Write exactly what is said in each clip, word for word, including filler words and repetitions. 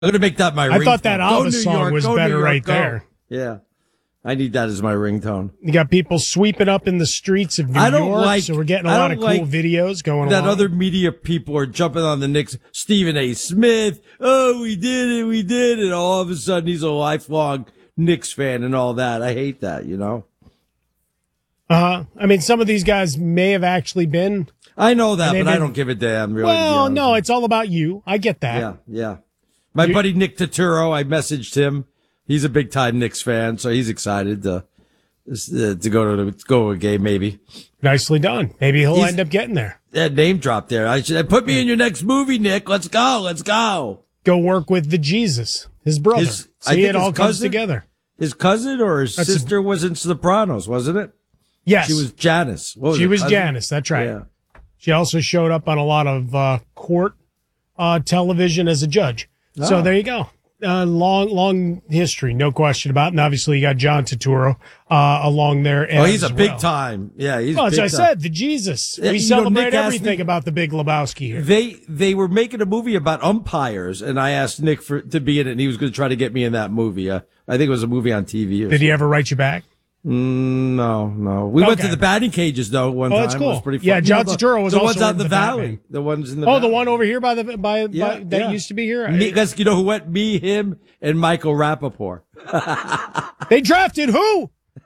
I'm going to make that my I ringtone. thought that Alva song York, was go better New York, right go. there. Yeah. I need that as my ringtone. You got people sweeping up in the streets of New I don't York, like, so we're getting a I lot don't of cool like videos going that along. other media people are jumping on the Knicks. Stephen A. Smith. Oh, we did it. We did it. All of a sudden, he's a lifelong Knicks fan and all that. I hate that, you know? Uh-huh. I mean, some of these guys may have actually been. I know that, but been, I don't give a damn, really. Well, no, it's all about you. I get that. Yeah, yeah. My You're, buddy Nick Turturro, I messaged him. He's a big-time Knicks fan, so he's excited to uh, to go to, to go to a game, maybe. Nicely done. Maybe he'll he's, end up getting there. That name drop there. I should put me in your next movie, Nick. Let's go. Let's go. Go work with the Jesus, his brother. His, See, it all cousin, comes together. His cousin or his That's sister a, was in Sopranos, wasn't it? Yes. She was Janice. What was she it, was cousin? Janice. That's right. Yeah. She also showed up on a lot of uh, court uh, television as a judge. Oh. So there you go. Uh, long, long history, no question about it. And obviously, you got John Turturro uh, along there. Oh, he's a well. big time. Yeah, he's. Well, as big I time. said, the Jesus. Yeah, We you know, celebrate Nick everything me, about the Big Lebowski here. They they were making a movie about umpires, and I asked Nick for to be in it, and he was going to try to get me in that movie. Uh, I think it was a movie on T V. Or Did something. he ever write you back? Mm, no, no. We okay. went to the batting cages though one oh, time. That's cool. It was pretty fun. Yeah, John you know, Turturro was the also ones out in the, the valley. Batman. The ones in the oh, valley. the one over here by the by, yeah, by that yeah. used to be here. Me, guys, you know who went? Me, him, and Michael Rappaport. They drafted who?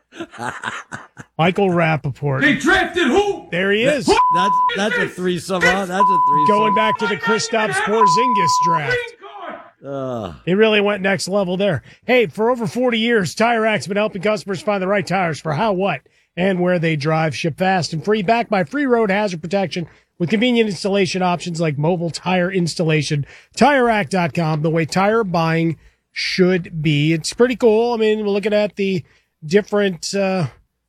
Michael Rappaport. They drafted who? There he is. That's that's a threesome. Huh? That's a threesome. Going back to the Kristaps Porzingis draft. Uh, It really went next level there. Hey, for over forty years, Tire Racks been helping customers find the right tires for how, what, and where they drive. Ship fast and free, backed by free road hazard protection with convenient installation options like mobile tire installation. Tire Rack dot com, the way tire buying should be. It's pretty cool. I mean, we're looking at the different uh,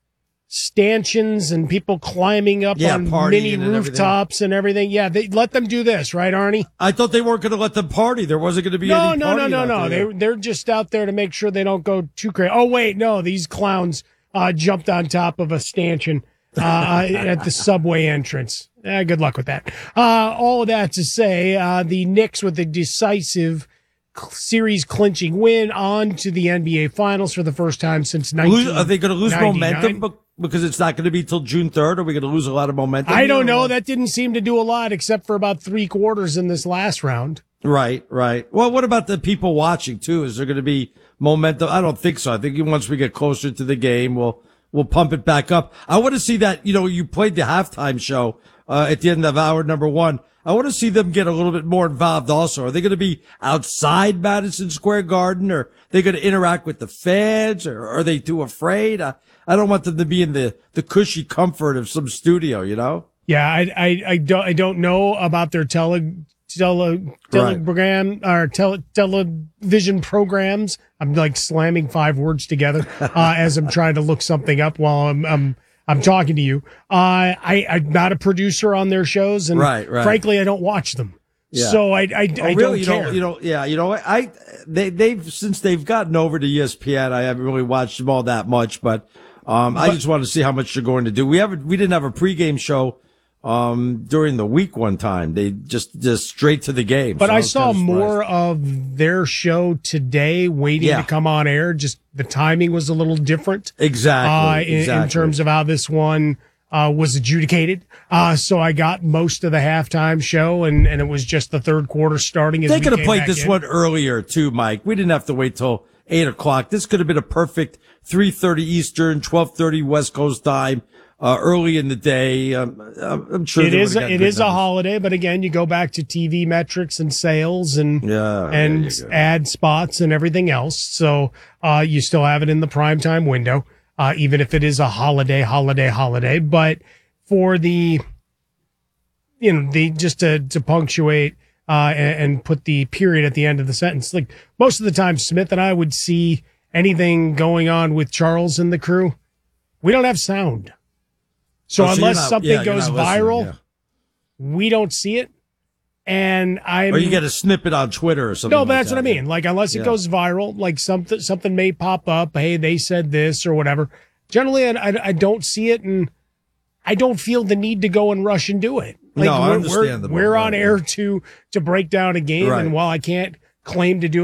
stanchions and people climbing up yeah, on mini and rooftops everything. and everything. Yeah, they let them do this, right, Arnie? I thought they weren't going to let them party. There wasn't going to be no, any no, party. no, no, no. there. They they're just out there to make sure they don't go too crazy. Oh wait, no, these clowns uh, jumped on top of a stanchion uh, at the subway entrance. Eh, good luck with that. Uh, all of that to say, uh, the Knicks with a decisive series clinching win on to the N B A Finals for the first time since nineteen ninety-nine. Are they going to lose momentum because it's not going to be till June third? Are we going to lose a lot of momentum? I don't know. That didn't seem to do a lot except for about three quarters in this last round. Right, right. Well, what about the people watching too? Is there going to be momentum? I don't think so. I think once we get closer to the game, we'll we'll pump it back up. I want to see that. You know, you played the halftime show uh, at the end of hour number one. I want to see them get a little bit more involved also. Are they going to be outside Madison Square Garden, or are they going to interact with the fans, or are they too afraid? I, I don't want them to be in the, the cushy comfort of some studio, you know? Yeah, I, I, I don't, I don't know about their tele, tele, telegram or tele, television programs. I'm like slamming five words together, uh, as I'm trying to look something up while I'm, I'm, I'm talking to you. Uh, I, I'm not a producer on their shows, and right, right. frankly, I don't watch them. Yeah. So I, I, oh, I really? don't you care. Know, you know, yeah, you know, I, they, they've, since they've gotten over to E S P N, I haven't really watched them all that much, but, um, but, I just want to see how much they're going to do. We haven't, we didn't have a pregame show, um, during the week one time. They just, just straight to the game. But so I, I saw more of their show today waiting yeah. to come on air. Just the timing was a little different. Exactly. Uh, in, exactly. in terms of how this one, Uh, was adjudicated. Uh, so I got most of the halftime show, and, and it was just the third quarter starting. As they could have came played back this in. one earlier too, Mike. We didn't have to wait till eight o'clock. This could have been a perfect three thirty Eastern, twelve thirty West Coast time, uh, early in the day. Um, I'm sure it is. A, it is a holiday, but again, you go back to T V metrics and sales and yeah, and ad spots and everything else. So uh, you still have it in the primetime window. Uh, even if it is a holiday, holiday, holiday, but for the, you know, the, just to, to punctuate, uh, and, and put the period at the end of the sentence, like most of the time, Smith and I would see anything going on with Charles and the crew. We don't have sound. So oh, so unless not, something yeah, goes viral, yeah. we don't see it. And I or you get a snippet on Twitter or something. No, but like that's that. what I mean. Like unless it yeah. goes viral, like something something may pop up. Hey, they said this or whatever. Generally, I, I, I don't see it, and I don't feel the need to go and rush and do it. Like no, I we're, understand we're, the we're right, on air to to break down a game, right. and while I can't claim to do